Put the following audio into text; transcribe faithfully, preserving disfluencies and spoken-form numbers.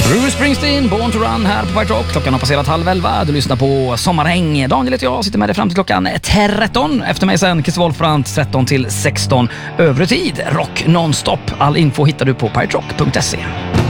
Bruce Springsteen, Born to Run här på Pirate Rock. Klockan har passerat halv elva. Du lyssnar på Sommarhäng. Daniel heter jag, sitter med dig fram till klockan tretton. Efter mig sen Christer Wolfbrandt tretton till sexton. Övrig tid, rock nonstop. All info hittar du på pirate rock punkt se.